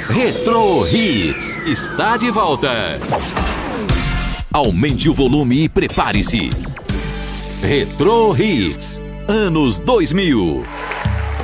Retro Hits está de volta. Aumente o volume e prepare-se. Retro Hits, anos 2000.